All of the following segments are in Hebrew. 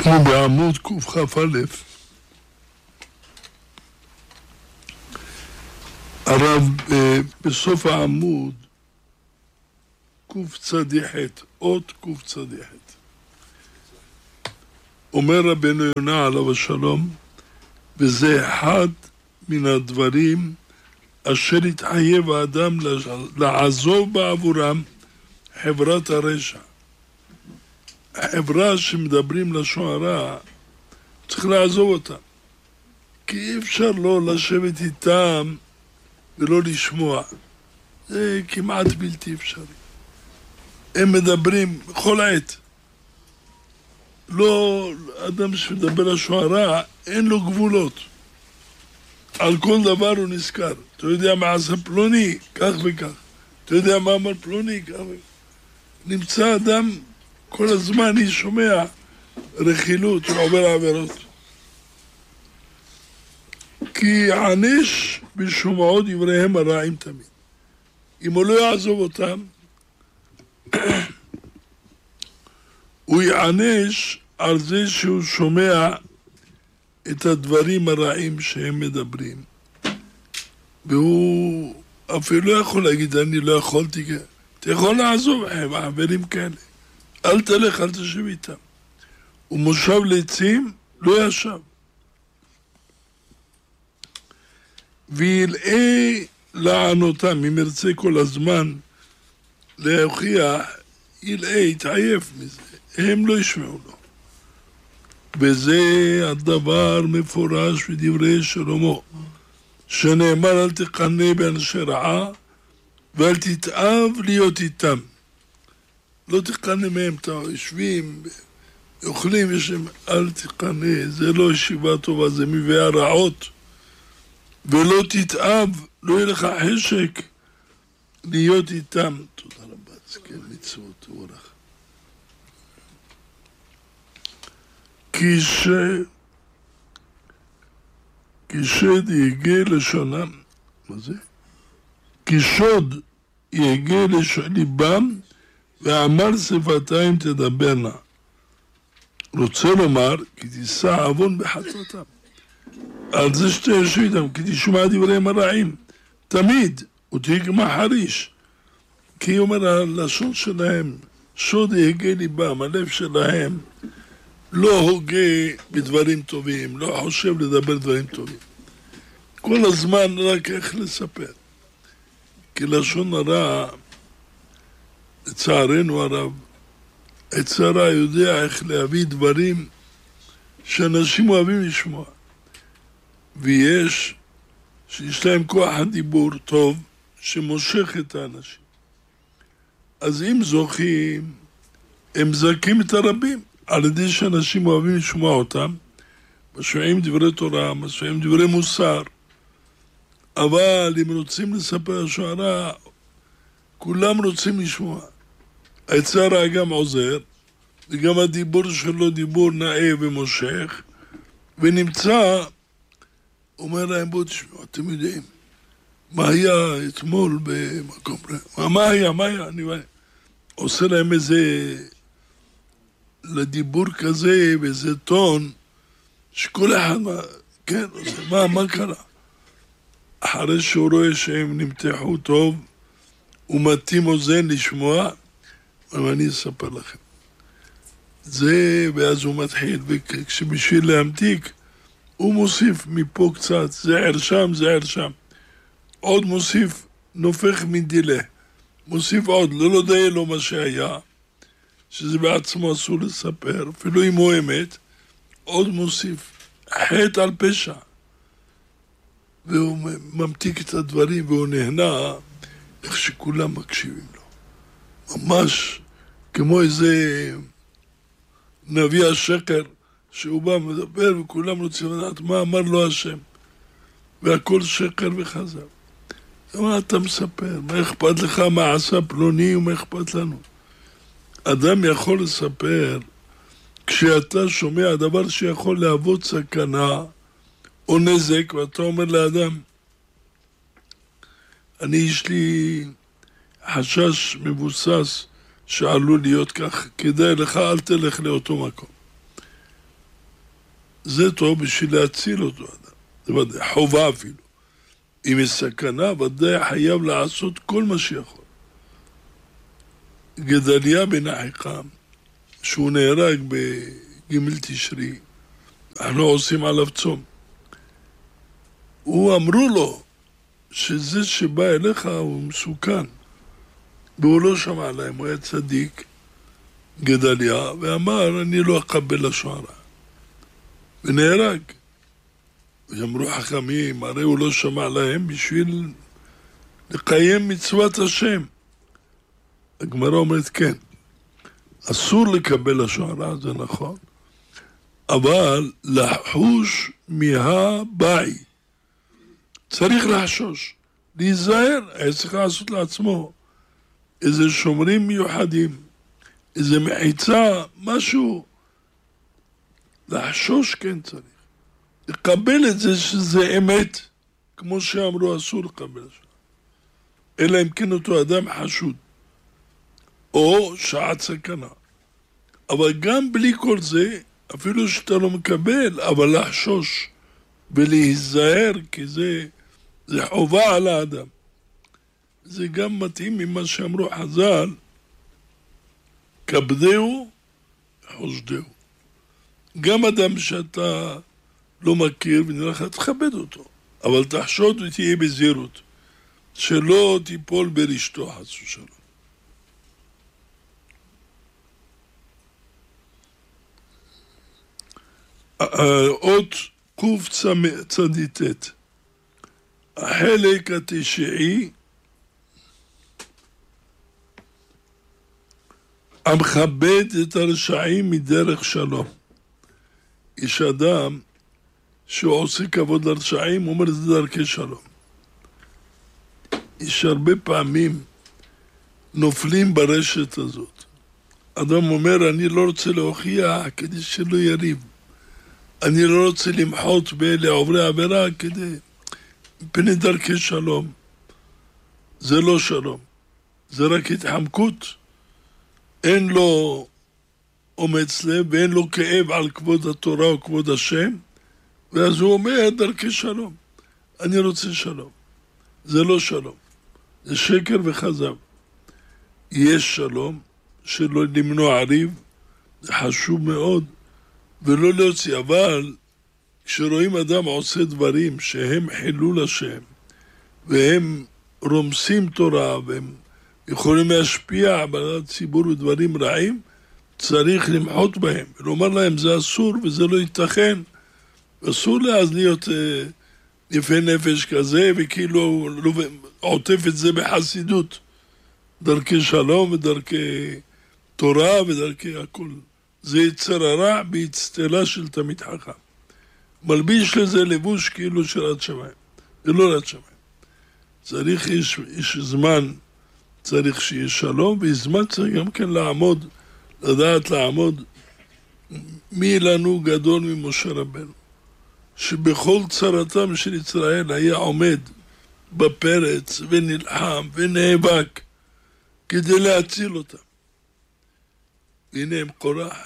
אנחנו בעמוד קכ"א, הרב בסוף העמוד קצ"ח, אות קצ"ח. אומר רבנו יונה עליו השלום, וזה אחד מן הדברים אשר התחייב האדם לעזוב בעבורם חברת הרשע. החברה שמדברים לשוערה, צריך לעזוב אותה. כי אי אפשר לא לשבת איתם ולא לשמוע. זה כמעט בלתי אפשרי. הם מדברים בכל עת. לא, אדם שמדבר לשוערה, אין לו גבולות. על כל דבר הוא נזכר. אתה יודע מה עשה פלוני? כך וכך. אתה יודע מה אמר פלוני? כך וכך. נמצא אדם, כל הזמן אני שומע רכילות, הוא עובר עבירות. כי יענש בשומעו דבריהם הרעים תמיד. אם הוא לא יעזוב אותם, הוא יענש על זה שהוא שומע את הדברים הרעים שהם מדברים. והוא אפילו לא יכול להגיד, אני לא יכולתי, אתה יכול לעזוב חברים כאלה. אל תלך, אל תשב איתם. ומושב לעצים לא ישב. וילאה לענותם, אם ירצה כל הזמן להוכיח, ילאה, יתעייף מזה. הם לא ישמעו לו. וזה הדבר מפורש בדברי שלמה, שנאמר אל תקנא באנשי רעה ואל תתאב להיות איתם. לא תקנא מהם, אתה יושבים, אוכלים ושם, אל תקנא, זה לא ישיבה טובה, זה מביאה רעות. ולא תתאב, לא יהיה לך חשק להיות איתם. תודה רבה, זקן מצוות אורך. כשד יגה לשונם, מה זה? כשוד יגה ליבם ואמר שפתיים תדברנה. רוצה לומר, כי תישא עוון בחצרתם. על זה שאתה יושב איתם, כי תשמע דבריהם הרעים. תמיד, ותהיה כמחריש. כי אומר הלשון שלהם, שוד יגה ליבם, הלב שלהם, לא הוגה בדברים טובים, לא חושב לדבר דברים טובים. כל הזמן רק איך לספר. כי לשון הרע, לצערנו הרב, הצרה יודע איך להביא דברים שאנשים אוהבים לשמוע. ויש שיש להם כוח הדיבור טוב שמושך את האנשים. אז אם זוכים, הם זכים את הרבים. על ידי שאנשים אוהבים לשמוע אותם, משמעים דברי תורה, משמעים דברי מוסר, אבל אם רוצים לספר השוערה, כולם רוצים לשמוע. היצר גם עוזר, וגם הדיבור שלו דיבור נאה ומושך, ונמצא, אומר להם בואו תשמעו, אתם יודעים, מה היה אתמול במקום, מה היה, אני עושה להם איזה לדיבור כזה, ואיזה טון, שכל אחד, כן, מה קרה? אחרי שהוא רואה שהם נמתחו טוב, הוא מתאים אוזן לשמוע, אבל אני אספר לכם. זה, ואז הוא מתחיל, וכשבשביל להמתיק, הוא מוסיף מפה קצת, זער שם. עוד מוסיף, נופך מדילה. מוסיף עוד, לא יודע לו מה שהיה, שזה בעצמו אסור לספר, אפילו אם הוא אמת, עוד מוסיף חטא על פשע. והוא ממתיק את הדברים והוא נהנה איך שכולם מקשיבים לו. ממש כמו איזה נביא השקר שהוא בא מדבר וכולם רוצים לדעת מה אמר לו השם. והכל שקר וחזר. מה אתה מספר? מה אכפת לך מה עשה פלוני ומה אכפת לנו? אדם יכול לספר כשאתה שומע דבר שיכול להוות סכנה או נזק, ואתה אומר לאדם, יש לי חשש מבוסס שעלול להיות כך, כדאי לך, אל תלך לאותו מקום. זה טוב בשביל להציל אותו אדם. זה ודאי, חובה אפילו. אם יש סכנה, ודאי חייב לעשות כל מה שיכול. גדליה בן אחיקם, שהוא נהרג בג' תשרי, אנחנו עושים עליו צום. הוא אמרו לו שזה שבא אליך הוא מסוכן, והוא לא שמע להם, הוא היה צדיק, גדליה, ואמר אני לא אקבל לשון הרע, ונהרג. ואמרו חכמים, הרי הוא לא שמע להם בשביל לקיים מצוות השם. הגמרא אומרת כן, אסור לקבל לשון הרע, זה נכון, אבל לחוש מהבאי, צריך לחשוש, להיזהר, היה צריך לעשות לעצמו איזה שומרים מיוחדים, איזה מחיצה, משהו, לחשוש כן צריך, לקבל את זה שזה אמת, כמו שאמרו אסור לקבל לשון, אלא אם כן אותו אדם חשוד, או שעת סכנה. אבל גם בלי כל זה, אפילו שאתה לא מקבל, אבל לחשוש ולהיזהר, כי זה חובה על האדם. זה גם מתאים ממה שאמרו חז"ל, כבדהו, חושדהו. גם אדם שאתה לא מכיר ונראה לך, תכבד אותו, אבל תחשוד ותהיה בזהירות, שלא תיפול ברשתו חס ושלום. אות קצ"ט, החלק התשיעי, המכבד את הרשעים מדרך שלום. יש אדם שהוא עושה כבוד לרשעים, אומר זה דרכי שלום. יש הרבה פעמים נופלים ברשת הזאת. אדם אומר אני לא רוצה להוכיח כדי שלא יריב, אני לא רוצה למחות באלה עוברי עבירה כדי פני דרכי שלום. זה לא שלום, זה רק התחמקות. אין לו אומץ לב ואין לו כאב על כבוד התורה או כבוד השם, ואז הוא אומר דרכי שלום, אני רוצה שלום. זה לא שלום, זה שקר וכזב. יש שלום שלא למנוע ריב, זה חשוב מאוד, ולא להוציא, אבל כשרואים אדם עושה דברים שהם חילול השם, והם רומסים תורה, והם יכולים להשפיע על הציבור בדברים רעים, צריך למחות בהם, ולומר להם זה אסור וזה לא ייתכן, אסור אז להיות יפה נפש כזה, וכאילו עוטף את זה בחסידות, דרכי שלום ודרכי תורה ודרכי הכל. זה יצר הרע בהצטלה של תמיד חכם. מלביש לזה לבוש כאילו של עד שמיים. זה לא עד שמיים. צריך, יש זמן, צריך שיהיה שלום, ויש זמן צריך גם כן לעמוד, לדעת לעמוד. מי לנו גדול ממשה רבנו, שבכל צרתם של ישראל היה עומד בפרץ ונלחם ונאבק כדי להציל אותם. הנה עם קורח,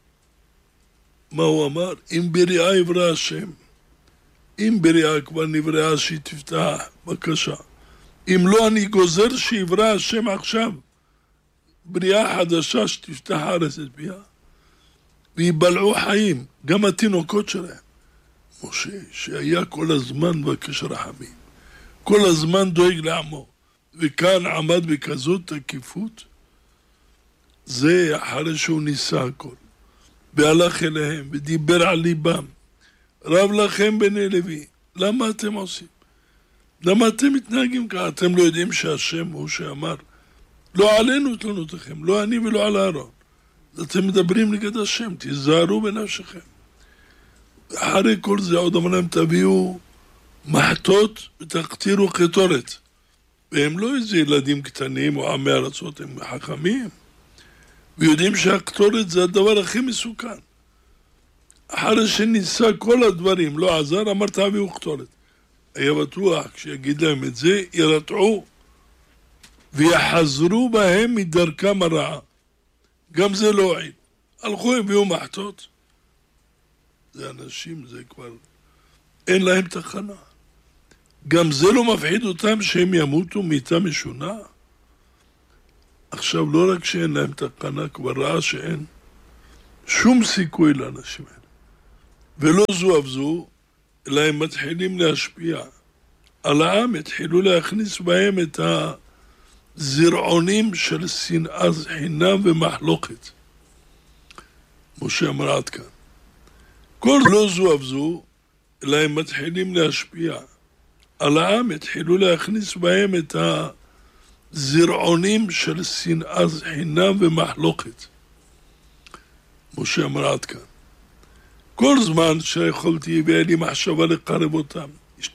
מה הוא אמר? אם בריאה יברא השם, אם בריאה כבר נבראה שהיא תפתח, בבקשה. אם לא, אני גוזר שיברא השם עכשיו, בריאה חדשה שתפתח הארץ את פיה, ויבלעו חיים, גם התינוקות שלהם. משה, שהיה כל הזמן בקש רחמים, כל הזמן דואג לעמו, וכאן עמד בכזאת תקיפות, זה אחרי שהוא ניסה הכל, והלך אליהם ודיבר על ליבם, רב לכם בני לוי, למה אתם עושים? למה אתם מתנהגים ככה? אתם לא יודעים שהשם הוא שאמר, לא עלינו תלונותיכם, לא אני ולא על אהרון. אתם מדברים נגד השם, תיזהרו בנפשכם. אחרי כל זה עוד אמרם תביאו מחטות ותקטירו קטורת. והם לא איזה ילדים קטנים או עמי ארצות, הם חכמים. ויודעים שהקטורת זה הדבר הכי מסוכן. אחרי שניסה כל הדברים, לא עזר, אמר תביאו קטורת. היה בטוח, כשיגיד להם את זה, ירתעו ויחזרו בהם מדרכם הרעה. גם זה לא עיל. הלכו הביאו מחטות. זה אנשים, זה כבר, אין להם תחנה. גם זה לא מפחיד אותם שהם ימותו מיתה משונה. עכשיו, לא רק שאין להם תחנה, כבר ראה שאין שום סיכוי לאנשים האלה. ולא זו אף זו, אלא הם מתחילים להשפיע על העם, התחילו להכניס בהם את הזרעונים של שנאה, חינם ומחלוקת. משה אמר עד כאן. כל לא זו אף זו, אלא הם מתחילים להשפיע על העם, התחילו להכניס בהם את הזרעונים של שנאה, חינם ומחלוקת. משה אמר עד כאן. כל זמן שיכולתי והיה לי מחשבה לקרב אותם,